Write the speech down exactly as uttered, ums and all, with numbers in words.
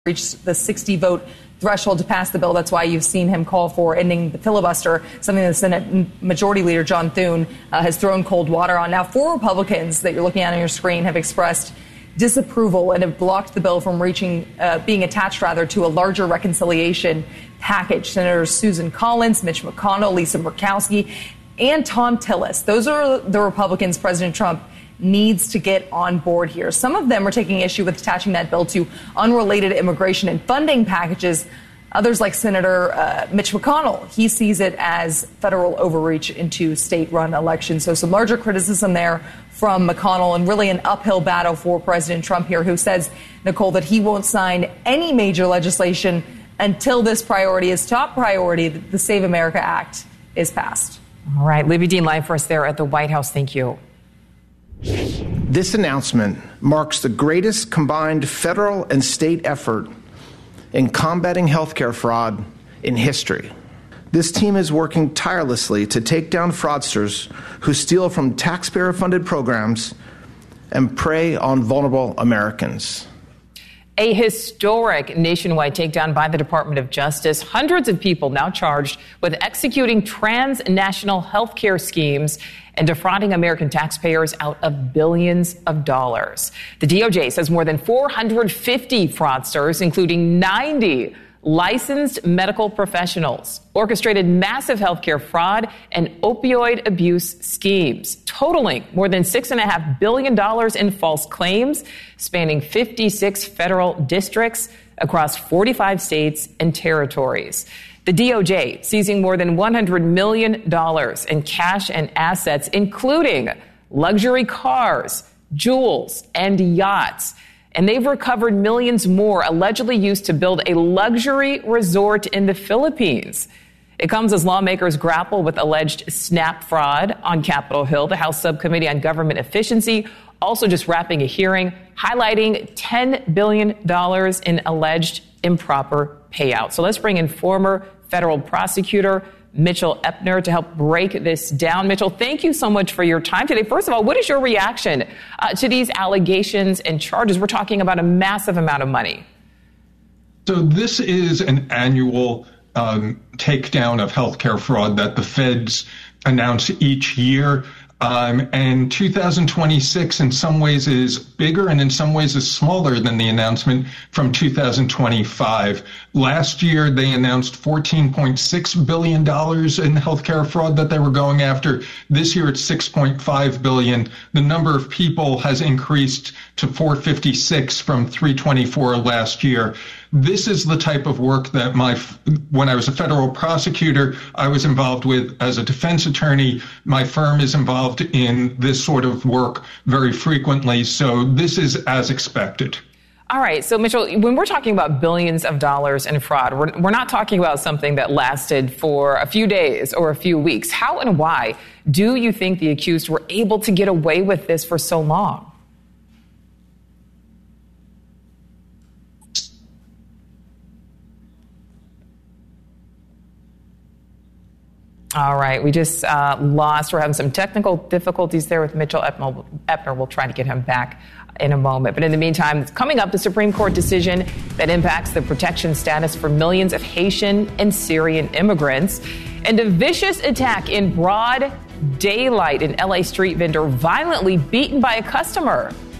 reached the sixty vote threshold to pass the bill. That's why you've seen him call for ending the filibuster, something the Senate Majority Leader John Thune uh, has thrown cold water on. Now, four Republicans that you're looking at on your screen have expressed disapproval and have blocked the bill from reaching, uh, being attached rather to a larger reconciliation package. Senators Susan Collins, Mitch McConnell, Lisa Murkowski, and Thom Tillis. Those are the Republicans President Trump needs to get on board here. Some of them are taking issue with attaching that bill to unrelated immigration and funding packages. Others, like Senator uh, Mitch McConnell, he sees it as federal overreach into state-run elections. So some larger criticism there from McConnell, and really an uphill battle for President Trump here, who says, Nicole, that he won't sign any major legislation until this priority, his top priority, the Save America Act, is passed. All right. Libby Dean live for us there at the White House. Thank you. This announcement marks the greatest combined federal and state effort in combating healthcare fraud in history. This team is working tirelessly to take down fraudsters who steal from taxpayer-funded programs and prey on vulnerable Americans. A historic nationwide takedown by the Department of Justice. Hundreds of people now charged with executing transnational health care schemes and defrauding American taxpayers out of billions of dollars. The D O J says more than four hundred fifty fraudsters, including ninety licensed medical professionals, orchestrated massive healthcare fraud and opioid abuse schemes, totaling more than six point five billion dollars in false claims, spanning fifty-six federal districts across forty-five states and territories. The D O J seizing more than one hundred million dollars in cash and assets, including luxury cars, jewels, and yachts. And they've recovered millions more allegedly used to build a luxury resort in the Philippines. It comes as lawmakers grapple with alleged SNAP fraud on Capitol Hill. The House Subcommittee on Government Efficiency also just wrapping a hearing highlighting ten billion dollars in alleged improper payouts. So let's bring in former federal prosecutor Mitchell Epner to help break this down. Mitchell, thank you so much for your time today. First of all, what is your reaction uh, to these allegations and charges? We're talking about a massive amount of money. So this is an annual um, takedown of healthcare fraud that the feds announce each year. Um, and two thousand twenty-six in some ways is bigger and in some ways is smaller than the announcement from two thousand twenty-five. Last year, they announced fourteen point six billion dollars in healthcare fraud that they were going after. This year, it's six point five billion dollars. The number of people has increased to four hundred fifty-six from three hundred twenty-four last year. This is the type of work that my, when I was a federal prosecutor, I was involved with as a defense attorney. My firm is involved in this sort of work very frequently. So this is as expected. All right. So, Mitchell, when we're talking about billions of dollars in fraud, we're, we're not talking about something that lasted for a few days or a few weeks. How and why do you think the accused were able to get away with this for so long? All right. We just uh, lost. We're having some technical difficulties there with Mitchell Epner. We'll try to get him back in a moment. But in the meantime, coming up, the Supreme Court decision that impacts the protection status for millions of Haitian and Syrian immigrants, and a vicious attack in broad daylight. An L A street vendor violently beaten by a customer.